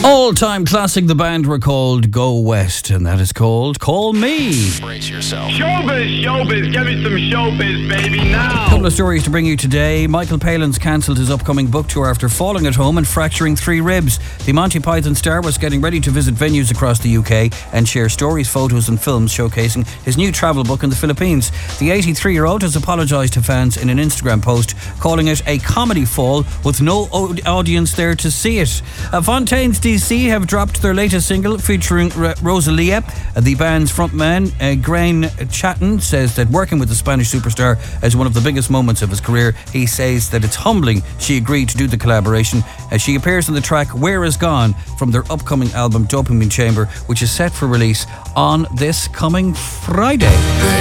All-time classic, the band were called Go West, and that is called Call Me. Brace yourself. Showbiz, give me some showbiz, baby, now. A couple of stories to bring you today. Michael Palin's cancelled his upcoming book tour after falling at home and fracturing 3 ribs. The Monty Python star was getting ready to visit venues across the UK and share stories, photos and films showcasing his new travel book in the Philippines. The 83-year-old has apologised to fans in an Instagram post, calling it a comedy fall with no audience there to see it. Fontaine's DC have dropped their latest single featuring Rosalia. The band's frontman, Grain Chatton, says that working with the Spanish superstar is one of the biggest moments of his career. He says that it's humbling she agreed to do the collaboration, as she appears on the track Where Is Gone from their upcoming album Dopamine Chamber, which is set for release on this coming Friday.